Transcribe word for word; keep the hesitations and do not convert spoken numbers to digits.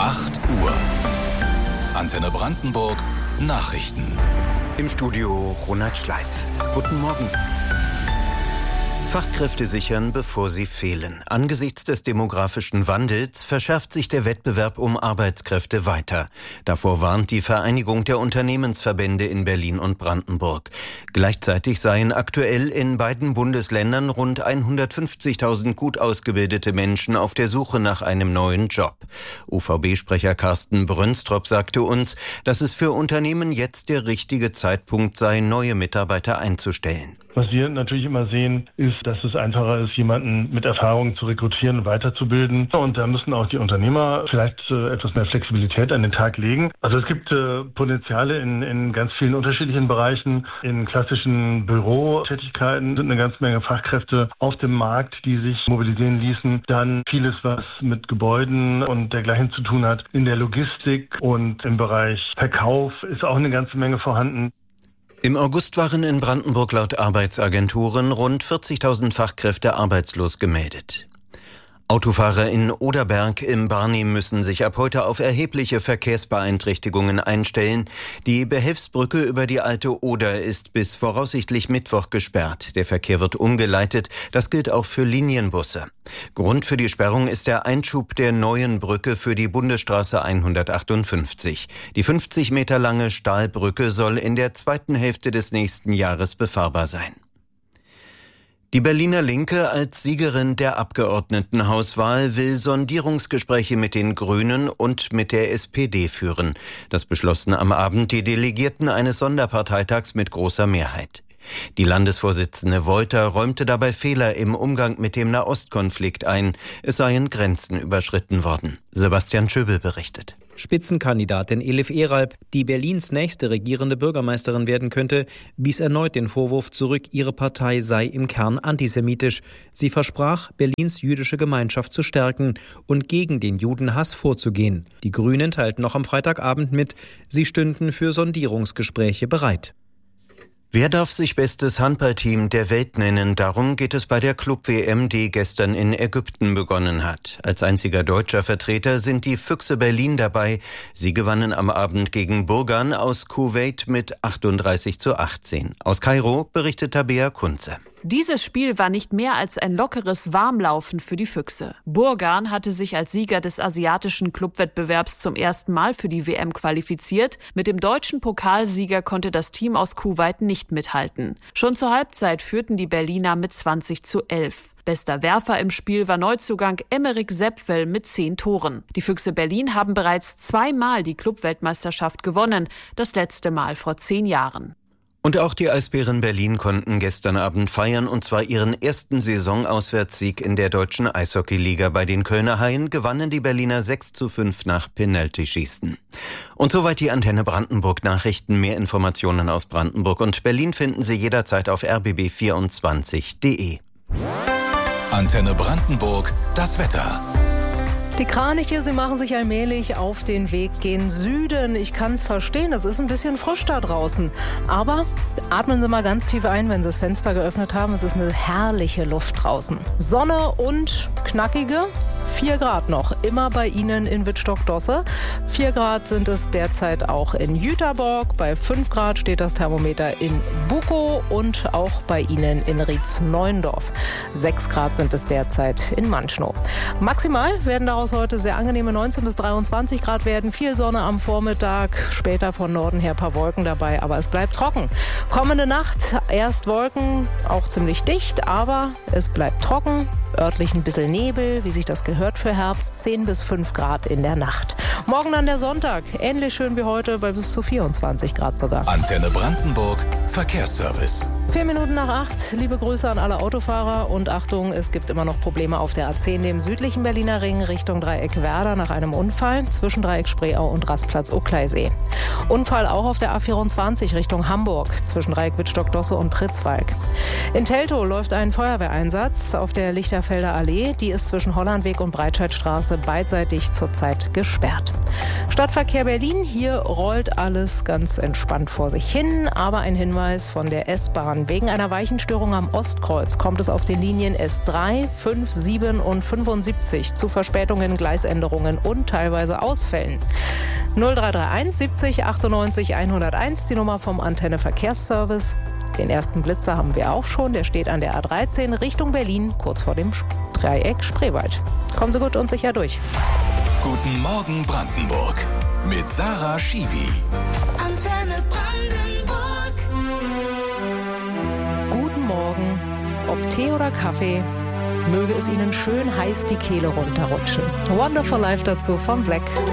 acht Uhr. Antenne Brandenburg Nachrichten. Im Studio Ronald Schleif. Guten Morgen. Fachkräfte sichern, bevor sie fehlen. Angesichts des demografischen Wandels verschärft sich der Wettbewerb um Arbeitskräfte weiter. Davor warnt die Vereinigung der Unternehmensverbände in Berlin und Brandenburg. Gleichzeitig seien aktuell in beiden Bundesländern rund hundertfünfzigtausend gut ausgebildete Menschen auf der Suche nach einem neuen Job. U V B-Sprecher Carsten Brönstrop sagte uns, dass es für Unternehmen jetzt der richtige Zeitpunkt sei, neue Mitarbeiter einzustellen. Was wir natürlich immer sehen, ist, dass es einfacher ist, jemanden mit Erfahrung zu rekrutieren und weiterzubilden. Und da müssen auch die Unternehmer vielleicht äh, etwas mehr Flexibilität an den Tag legen. Also es gibt äh, Potenziale in, in ganz vielen unterschiedlichen Bereichen. In klassischen Bürotätigkeiten sind eine ganze Menge Fachkräfte auf dem Markt, die sich mobilisieren ließen. Dann vieles, was mit Gebäuden und dergleichen zu tun hat. In der Logistik und im Bereich Verkauf ist auch eine ganze Menge vorhanden. Im August waren in Brandenburg laut Arbeitsagenturen rund vierzigtausend Fachkräfte arbeitslos gemeldet. Autofahrer in Oderberg im Barnim müssen sich ab heute auf erhebliche Verkehrsbeeinträchtigungen einstellen. Die Behelfsbrücke über die Alte Oder ist bis voraussichtlich Mittwoch gesperrt. Der Verkehr wird umgeleitet. Das gilt auch für Linienbusse. Grund für die Sperrung ist der Einschub der neuen Brücke für die Bundesstraße hundertachtundfünfzig. Die fünfzig Meter lange Stahlbrücke soll in der zweiten Hälfte des nächsten Jahres befahrbar sein. Die Berliner Linke als Siegerin der Abgeordnetenhauswahl will Sondierungsgespräche mit den Grünen und mit der S P D führen. Das beschlossen am Abend die Delegierten eines Sonderparteitags mit großer Mehrheit. Die Landesvorsitzende Wolter räumte dabei Fehler im Umgang mit dem Nahostkonflikt ein. Es seien Grenzen überschritten worden. Sebastian Schöbel berichtet. Spitzenkandidatin Elif Eralp, die Berlins nächste regierende Bürgermeisterin werden könnte, wies erneut den Vorwurf zurück, ihre Partei sei im Kern antisemitisch. Sie versprach, Berlins jüdische Gemeinschaft zu stärken und gegen den Judenhass vorzugehen. Die Grünen teilten noch am Freitagabend mit, sie stünden für Sondierungsgespräche bereit. Wer darf sich bestes Handballteam der Welt nennen? Darum geht es bei der Club-W M, die gestern in Ägypten begonnen hat. Als einziger deutscher Vertreter sind die Füchse Berlin dabei. Sie gewannen am Abend gegen Burgan aus Kuwait mit achtunddreißig zu achtzehn. Aus Kairo berichtet Tabea Kunze. Dieses Spiel war nicht mehr als ein lockeres Warmlaufen für die Füchse. Burgan hatte sich als Sieger des asiatischen Clubwettbewerbs zum ersten Mal für die W M qualifiziert. Mit dem deutschen Pokalsieger konnte das Team aus Kuwait nicht mithalten. Schon zur Halbzeit führten die Berliner mit zwanzig zu elf. Bester Werfer im Spiel war Neuzugang Emeric Sepfel mit zehn Toren. Die Füchse Berlin haben bereits zweimal die Clubweltmeisterschaft gewonnen, das letzte Mal vor zehn Jahren. Und auch die Eisbären Berlin konnten gestern Abend feiern, und zwar ihren ersten Saisonauswärtssieg in der deutschen Eishockeyliga. Bei den Kölner Haien gewannen die Berliner sechs zu fünf nach Penaltyschießen. Und soweit die Antenne Brandenburg Nachrichten. Mehr Informationen aus Brandenburg und Berlin finden Sie jederzeit auf r b b vierundzwanzig punkt de. Antenne Brandenburg, das Wetter. Die Kraniche, sie machen sich allmählich auf den Weg gen Süden. Ich kann es verstehen, es ist ein bisschen frisch da draußen. Aber atmen Sie mal ganz tief ein, wenn Sie das Fenster geöffnet haben. Es ist eine herrliche Luft draußen. Sonne und knackige vier Grad noch. Immer bei Ihnen in Wittstock-Dosse. vier Grad sind es derzeit auch in Jüterborg. Bei fünf Grad steht das Thermometer in Bukow und auch bei Ihnen in Rietz-Neuendorf. sechs Grad sind es derzeit in Manschnow. Maximal werden daraus heute sehr angenehme neunzehn bis dreiundzwanzig Grad werden. Viel Sonne am Vormittag, später von Norden her ein paar Wolken dabei, aber es bleibt trocken. Kommende Nacht erst Wolken, auch ziemlich dicht, aber es bleibt trocken. Örtlich ein bisschen Nebel, wie sich das gehört für Herbst, zehn bis fünf Grad in der Nacht. Morgen dann der Sonntag, ähnlich schön wie heute, bei bis zu vierundzwanzig Grad sogar. Antenne Brandenburg, Verkehrsservice. Vier Minuten nach acht, liebe Grüße an alle Autofahrer und Achtung, es gibt immer noch Probleme auf der A zehn, dem südlichen Berliner Ring, Richtung Dreieck Werder nach einem Unfall zwischen Dreieck Spreeau und Rastplatz Ockleisee. Unfall auch auf der A vierundzwanzig Richtung Hamburg zwischen Dreieck Wittstock-Dosse und Pritzwalk. In Teltow läuft ein Feuerwehreinsatz auf der Lichterfelder Allee. Die ist zwischen Hollandweg und Breitscheidstraße beidseitig zurzeit gesperrt. Stadtverkehr Berlin, hier rollt alles ganz entspannt vor sich hin. Aber ein Hinweis von der S-Bahn. Wegen einer Weichenstörung am Ostkreuz kommt es auf den Linien S drei, fünf, sieben und fünfundsiebzig zu Verspätungen, Gleisänderungen und teilweise Ausfällen. null drei drei eins siebzig achtundneunzig hunderteins, die Nummer vom Antenne Verkehrsservice. Den ersten Blitzer haben wir auch schon. Der steht an der A dreizehn Richtung Berlin, kurz vor dem Dreieck Spreewald. Kommen Sie gut und sicher durch. Guten Morgen Brandenburg mit Sarah Schiwi. Antenne Brandenburg. Guten Morgen. Ob Tee oder Kaffee, möge es Ihnen schön heiß die Kehle runterrutschen. Wonderful Life dazu vom Black.